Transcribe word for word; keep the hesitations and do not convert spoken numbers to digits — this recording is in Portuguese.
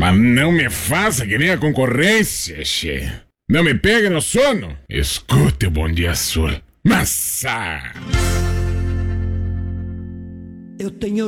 Mas não me faça que nem a concorrência, che. Não me pegue no sono. Escute o Bom Dia Sul. Massa! Eu tenho